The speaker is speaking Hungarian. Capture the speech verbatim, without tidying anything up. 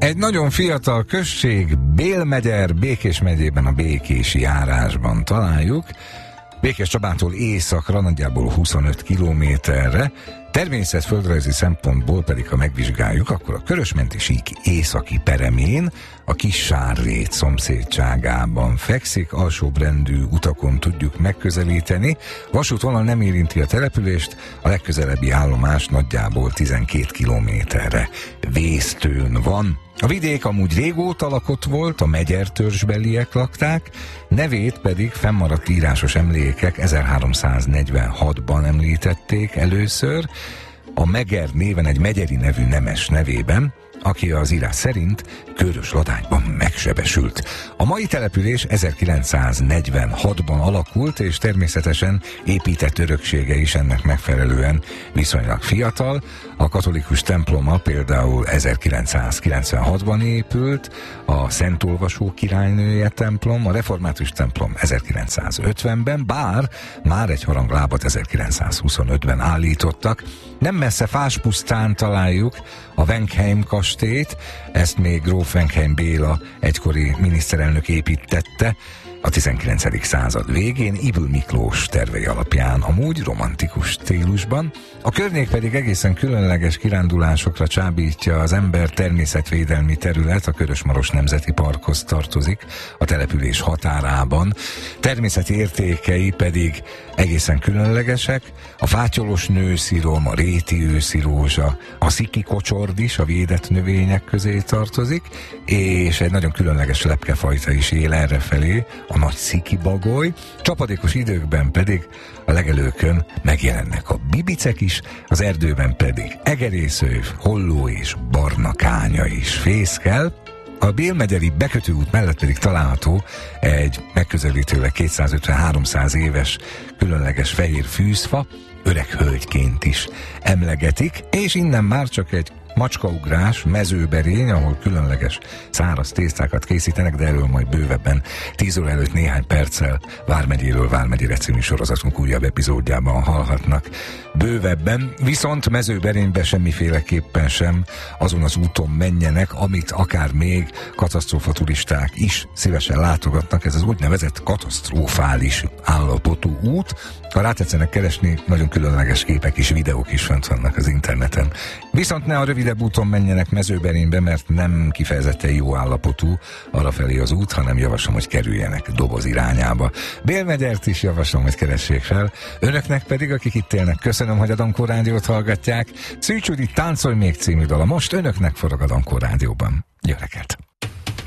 Egy nagyon fiatal község, Bélmegyer, Békés megyében, a Békési járásban találjuk. Békés Csabától északra, nagyjából huszonöt kilométerre. Természetföldrajzi szempontból pedig, ha megvizsgáljuk, akkor a Körösmenti sík északi peremén, a Kis-Sárrét szomszédságában fekszik, alsóbrendű utakon tudjuk megközelíteni. Vasútvonal nem érinti a települést, a legközelebbi állomás nagyjából tizenkét kilométerre Vésztőn van. A vidék amúgy régóta lakott volt, a megyer törzsbeliek lakták, nevét pedig fennmaradt írásos emlékek ezerháromszáznegyvenhatban említették először, a Meger néven egy megyeri nevű nemes nevében, aki az írás szerint Körös Ladányban megsebesült. A mai település ezerkilencszáznegyvenhatban alakult, és természetesen épített öröksége is ennek megfelelően viszonylag fiatal. A katolikus temploma például ezerkilencszázkilencvenhatban épült, a Szentolvasó királynője templom, a református templom ezerkilencszázötvenben, bár már egy haranglábat ezerkilencszázhuszonötben állítottak. Nem messze Fáspusztán találjuk a Wenkheim kastélyt, ezt még gróf Wenkheim Béla egykori miniszterelnök építette a tizenkilencedik század végén, Ybl Miklós tervei alapján, amúgy romantikus stílusban. A környék pedig egészen különleges kirándulásokra csábítja az ember. Természetvédelmi terület, a Körös-Maros Nemzeti Parkhoz tartozik, a település határában. Természeti értékei pedig egészen különlegesek. A fátyolos nőszirom, a réti őszi rózsa, a sziki kocsord is a védett növények közé tartozik, és egy nagyon különleges lepkefajta is él errefelé, a nagy sziki bagoly. Csapadékos időkben pedig a legelőkön megjelennek a bibicek is, az erdőben pedig egerészőv, holló és barna kánya is fészkel. A Bélmegyeri bekötőút mellett pedig található egy megközelítőleg kétszázötven-háromszáz éves különleges fehér fűzfa, öreg hölgyként is emlegetik, és innen már csak egy macskaugrás, Mezőberény, ahol különleges száraz tésztákat készítenek, de erről majd bővebben tíz óra előtt néhány perccel Vármegyéről Vármegyére című sorozatunk újabb epizódjában hallhatnak bővebben. Viszont Mezőberénybe semmiféleképpen sem azon az úton menjenek, amit akár még katasztrófaturisták is szívesen látogatnak, ez az úgynevezett katasztrofális állapotú út. Ha rátetszenek keresni, nagyon különleges képek és videók is fent vannak az interneten. Viszont ne a rövidebb úton menjenek Mezőberénybe, mert nem kifejezetten jó állapotú arrafelé az út, hanem javaslom, hogy kerüljenek Doboz irányába. Bélmegyert is javaslom, hogy keressék fel. Önöknek pedig, akik itt élnek, köszönöm, hogy a Dankó Rádiót hallgatják. Szűcs Judit Táncolj még című dala most önöknek forog a Dankó Rádióban. Jó reggelt!